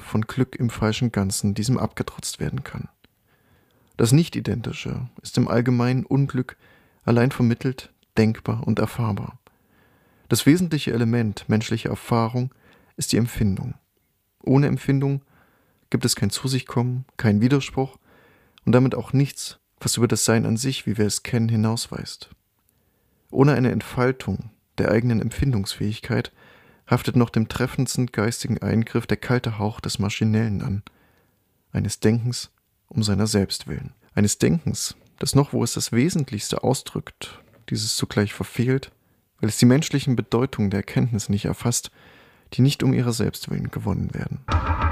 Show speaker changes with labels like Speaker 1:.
Speaker 1: von Glück im falschen Ganzen diesem abgetrotzt werden kann. Das Nicht-Identische ist im allgemeinen Unglück allein vermittelt, denkbar und erfahrbar. Das wesentliche Element menschlicher Erfahrung ist die Empfindung. Ohne Empfindung gibt es kein Zu-sich-Kommen, kein Widerspruch und damit auch nichts, was über das Sein an sich, wie wir es kennen, hinausweist. Ohne eine Entfaltung der eigenen Empfindungsfähigkeit haftet noch dem treffendsten geistigen Eingriff der kalte Hauch des Maschinellen an, eines Denkens um seiner selbst willen. Eines Denkens, das noch, wo es das Wesentlichste ausdrückt, dieses zugleich verfehlt, weil es die menschlichen Bedeutungen der Erkenntnis nicht erfasst, die nicht um ihrer selbst willen gewonnen werden.